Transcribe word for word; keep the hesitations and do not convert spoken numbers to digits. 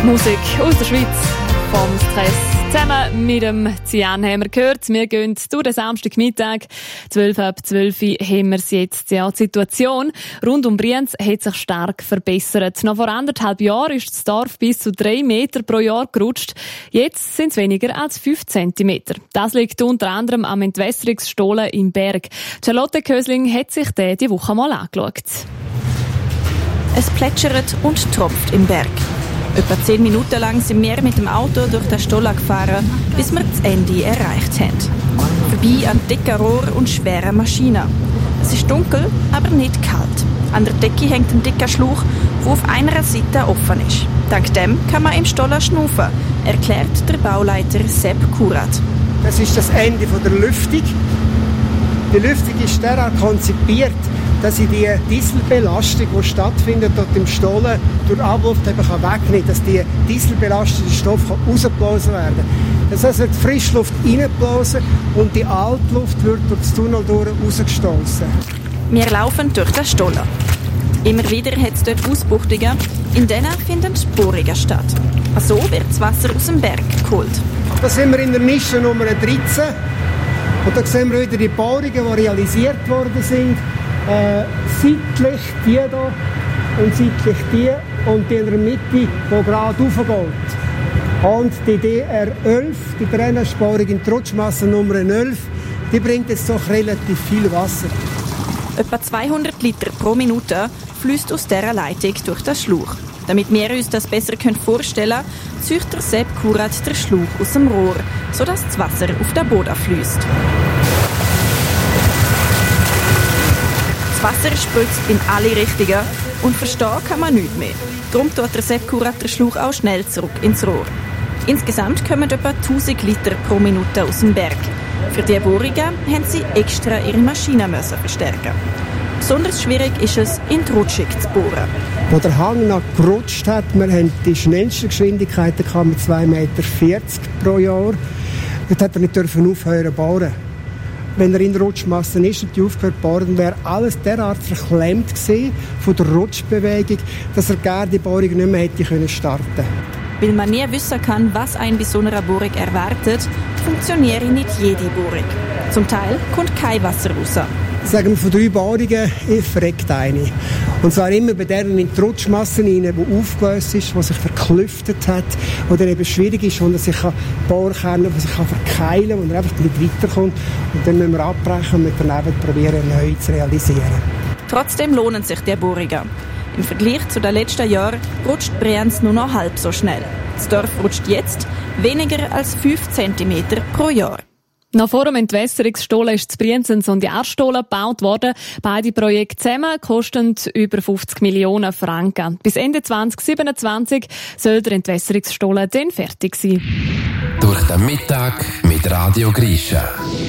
Musik aus der Schweiz vom Stress. Zusammen mit dem Cian haben wir gehört, wir gehen durch den Samstagmittag. zwölf ab zwölf haben wir es jetzt. Ja, die Situation rund um Brienz hat sich stark verbessert. Noch vor anderthalb Jahren ist das Dorf bis zu drei Meter pro Jahr gerutscht. Jetzt sind es weniger als fünf Zentimeter. Das liegt unter anderem am Entwässerungsstollen im Berg. Charlotte Kösling hat sich den diese Woche mal angeschaut. Es plätschert und tropft im Berg. Etwa zehn Minuten lang sind wir mit dem Auto durch den Stollen gefahren, bis wir das Ende erreicht haben. Vorbei an dicken Rohr und schweren Maschinen. Es ist dunkel, aber nicht kalt. An der Decke hängt ein dicker Schlauch, der auf einer Seite offen ist. Dank dem kann man im Stollen schnaufen, erklärt der Bauleiter Sepp Kurat. Das ist das Ende der Lüftung. Die Lüftung ist derart konzipiert, dass ich die Dieselbelastung, die stattfindet dort im Stollen, durch Abluft eben wegnehmen kann, dass die dieselbelastete Stoff rausgeblasen werden kann. Das heißt, die Frischluft reingeblasen und die Altluft wird durch das Tunnel durch rausgestoßen. Wir laufen durch den Stollen. Immer wieder hat es dort Ausbuchtungen, in denen finden Bohrungen statt. So wird das Wasser aus dem Berg geholt. Da sind wir in der Nische Nummer dreizehn. Und da sehen wir wieder die Bohrungen, die realisiert worden sind. Äh, seitlich die hier und seitlich die und die in der Mitte, die gerade raufgeht. Und die D R elf, die Drainagebohrung in die Rutschmasse Nummer elf, die bringt jetzt doch relativ viel Wasser. Etwa zweihundert Liter pro Minute fließt aus dieser Leitung durch den Schlauch. Damit wir uns das besser vorstellen können, zieht der Sepp Kurat den Schlauch aus dem Rohr, sodass das Wasser auf den Boden fließt. Das Wasser spritzt in alle Richtungen und verstehen kann man nichts mehr. Darum tut der Sepp Kurat den Schlauch auch schnell zurück ins Rohr. Insgesamt kommen etwa tausend Liter pro Minute aus dem Berg. Für diese Bohrungen haben sie extra ihre Maschinen müssen verstärken. Besonders schwierig ist es, in die Rutschung zu bohren. Wo der Hang noch gerutscht hat, wir haben die schnellsten Geschwindigkeiten mit zwei Meter vierzig pro Jahr. Dort hat er nicht dürfen aufhören zu bohren. Wenn er in der Rutschmasse ist und die aufgehört zu bohren, wäre alles derart verklemmt gewesen von der Rutschbewegung, dass er gerne die Bohrung nicht mehr hätte können starten. Weil man nie wissen kann, was einen bei so einer Bohrung erwartet, funktioniert nicht jede Bohrung. Zum Teil kommt kein Wasser raus. Sagen wir, von drei Bohrungen verreckt eine. Und zwar immer bei denen in die Rutschmasse rein, die aufgelöst ist, die sich verklüftet hat, wo dann eben schwierig ist, wo er sich Bohrkerne, wo sich verkeilen kann, wo er einfach nicht weiterkommt. Und dann müssen wir abbrechen und mit daneben probieren, neu zu realisieren. Trotzdem lohnen sich die Bohrungen. Im Vergleich zu den letzten Jahren rutscht Brienz nur noch halb so schnell. Das Dorf rutscht jetzt weniger als fünf Zentimeter pro Jahr. Noch vor dem Entwässerungsstollen ist in Brienz ein Sondiarstollen gebaut worden. Beide Projekte zusammen kosten über fünfzig Millionen Franken. Bis Ende zwanzig siebenundzwanzig soll der Entwässerungsstollen dann fertig sein. Durch den Mittag mit Radio Grisha.